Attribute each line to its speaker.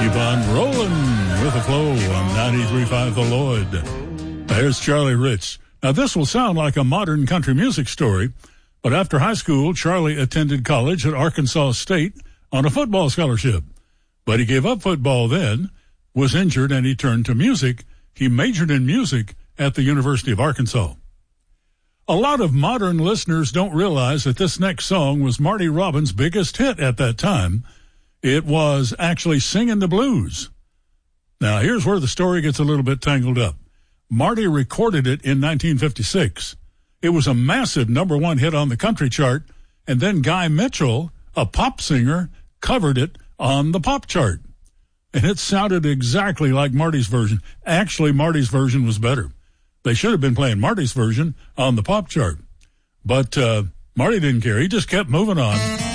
Speaker 1: Keep on rolling with the flow on 93.5 The Lloyd. There's Charlie Rich. Now, this will sound like a modern country music story, but after high school, Charlie attended college at Arkansas State on a football scholarship. But he gave up football then, was injured, and he turned to music. He majored in music at the University of Arkansas. A lot of modern listeners don't realize that this next song was Marty Robbins' biggest hit at that time. It was actually Singing the Blues. Now, here's where the story gets a little bit tangled up. Marty recorded it in 1956. It was a massive #1 hit on the country chart, and then Guy Mitchell, a pop singer, covered it on the pop chart. And it sounded exactly like Marty's version. Actually, Marty's version was better. They should have been playing Marty's version on the pop chart. But Marty didn't care. He just kept moving on.